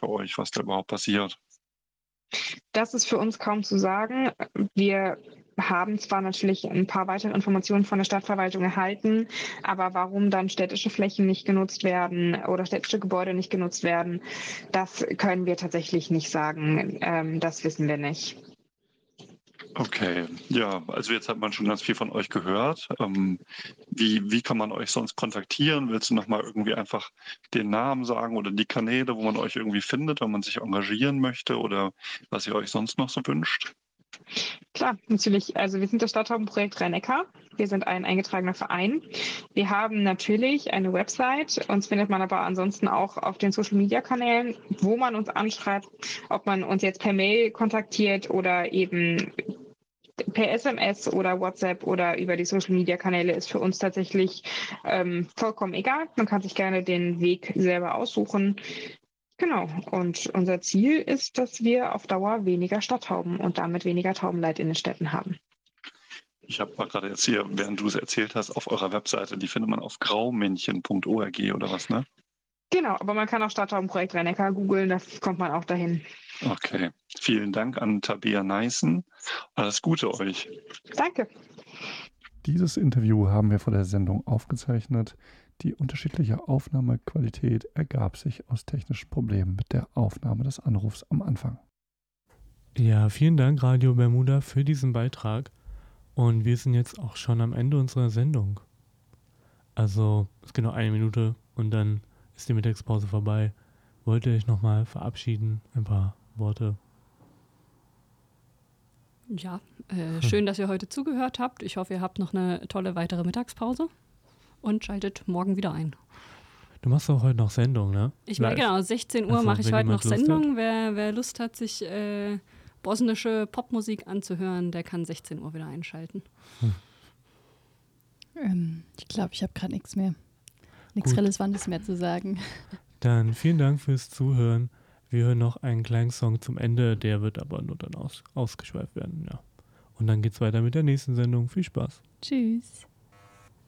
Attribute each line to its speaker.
Speaker 1: für euch, was da überhaupt passiert?
Speaker 2: Das ist für uns kaum zu sagen. Wir haben zwar natürlich ein paar weitere Informationen von der Stadtverwaltung erhalten, aber warum dann städtische Flächen nicht genutzt werden oder städtische Gebäude nicht genutzt werden, das können wir tatsächlich nicht sagen. Das wissen wir nicht.
Speaker 1: Okay, ja, also jetzt hat man schon ganz viel von euch gehört. Wie kann man euch sonst kontaktieren? Willst du noch mal irgendwie einfach den Namen sagen oder die Kanäle, wo man euch irgendwie findet, wenn man sich engagieren möchte oder was ihr euch sonst noch so wünscht?
Speaker 2: Klar, natürlich. Also wir sind das Stadtraubenprojekt Rhein-Neckar. Wir sind ein eingetragener Verein. Wir haben natürlich eine Website. Uns findet man aber ansonsten auch auf den Social-Media-Kanälen, wo man uns anschreibt, ob man uns jetzt per Mail kontaktiert oder eben per SMS oder WhatsApp oder über die Social-Media-Kanäle ist für uns tatsächlich vollkommen egal. Man kann sich gerne den Weg selber aussuchen. Genau. Und unser Ziel ist, dass wir auf Dauer weniger Stadttauben und damit weniger Taubenleid in den Städten haben.
Speaker 1: Ich habe mal gerade jetzt hier, während du es erzählt hast, auf eurer Webseite, die findet man auf graumännchen.org oder was, ne?
Speaker 2: Genau, aber man kann auch Stadtraubenprojekt Rhein-Neckar googeln, da kommt man auch dahin.
Speaker 1: Okay. Vielen Dank an Tabea Neißen. Alles Gute euch.
Speaker 2: Danke.
Speaker 3: Dieses Interview haben wir vor der Sendung aufgezeichnet. Die unterschiedliche Aufnahmequalität ergab sich aus technischen Problemen mit der Aufnahme des Anrufs am Anfang.
Speaker 4: Ja, vielen Dank Radio Bermuda für diesen Beitrag. Und wir sind jetzt auch schon am Ende unserer Sendung. Also es geht noch 1 Minute und dann ist die Mittagspause vorbei. Wollt ihr euch nochmal verabschieden? Ein paar Worte.
Speaker 5: Ja, schön, dass ihr heute zugehört habt. Ich hoffe, ihr habt noch eine tolle weitere Mittagspause und schaltet morgen wieder ein.
Speaker 4: Du machst auch heute noch Sendung, ne?
Speaker 5: Genau, 16 Uhr
Speaker 4: Also,
Speaker 5: mache ich
Speaker 4: wenn
Speaker 5: heute noch
Speaker 4: jemand Lust
Speaker 5: Sendung. Wer Lust hat, sich bosnische Popmusik anzuhören, der kann 16 Uhr wieder einschalten.
Speaker 6: Ich glaube, ich habe gerade nichts mehr. Nichts Relevantes mehr zu sagen.
Speaker 4: Dann vielen Dank fürs Zuhören. Wir hören noch einen kleinen Song zum Ende, der wird aber nur dann ausgeschweift werden, ja. Und dann geht's weiter mit der nächsten Sendung. Viel Spaß.
Speaker 6: Tschüss.